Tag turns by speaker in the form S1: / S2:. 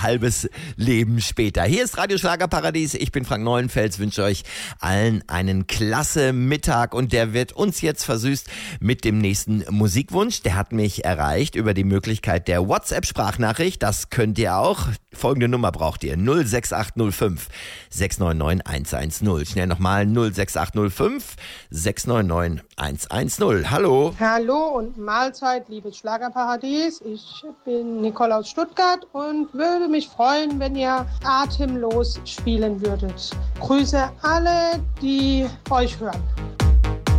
S1: halbes Leben später. Hier ist Radio Schlagerparadies. Ich bin Frank Neuenfels, wünsche euch allen einen klasse Mittag und der wird uns jetzt versüßt mit dem nächsten Musikwunsch. Der hat mich erreicht über die Möglichkeit der WhatsApp-Sprachnachricht. Das könnt ihr auch. Folgende Nummer braucht ihr: 06805 699 110. Schnell nochmal: 06805 699 110. Hallo.
S2: Hallo und Mahlzeit, liebes Schlagerparadies. Ich bin Nicole aus Stuttgart und würde mich freuen, wenn ihr Atemlos spielen würdet. Grüße alle, die euch hören.